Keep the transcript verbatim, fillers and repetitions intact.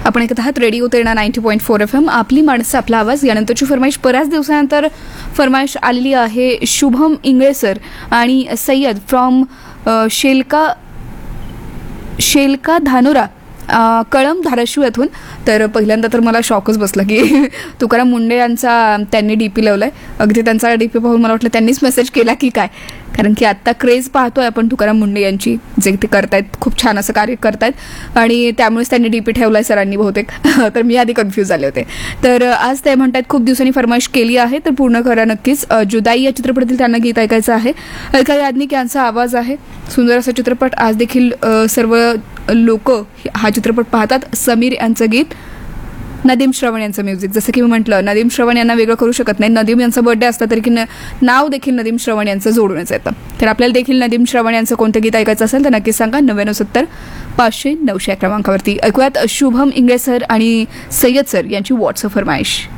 आपण ऐकत आहात radio Terna ninety point four F M. आपली माणसं आपला आवाज. यानंतरची फरमाईश बऱ्याच दिवसानंतर फरमाईश आलेली आहे. शुभम इंगळे सर आणि सय्यद फ्रॉम शेलका शेलका धानोरा कळम धाराशिव येथून. तर पहिल्यांदा तर मला शॉकच बसला की तुकाराम मुंडे यांचा त्यांनी डी पी लावलाय. अगदी त्यांचा डी पी पाहून मला वाटलं त्यांनीच मेसेज केला की काय, कारण की आत्ता क्रेज पाहतोय आपण तुकाराम मुंडे यांची, जे ते करतायत खूप छान असं कार्य करतायत आणि त्यामुळेच त्यांनी डी पी ठेवलाय सरांनी बहुतेक. तर मी आधी कन्फ्यूज झाले होते. तर आज ते म्हणतात खूप दिवसांनी फरमाईश केली आहे तर पूर्ण करा नक्कीच. जुदाई या चित्रपटातील त्यांना गीत ऐकायचं आहे. अलका याज्ञिक यांचा आवाज आहे. सुंदर असा चित्रपट. आज देखील सर्व लोक हा चित्रपट पाहतात. समीर यांचं गीत, नदीम श्रवण यांचं म्युझिक. जसं की मी म्हटलं, नदीम श्रवण यांना वेगळं करू शकत नाही. नदीम यांचा बर्थडे असता तरी की नाव देखील नदीम श्रवण यांचं जोडूनच येतं. तर आपल्याला देखील नदीम श्रवण यांचं कोणतं गीत ऐकायचं असेल तर नक्कीच सांगा. नव्याण्णव सत्तर पाचशे नऊशे या क्रमांकावरती. ऐकूयात शुभम इंगळे सर आणि सय्यद सर यांची व्हॉट्सअप फरमाईश.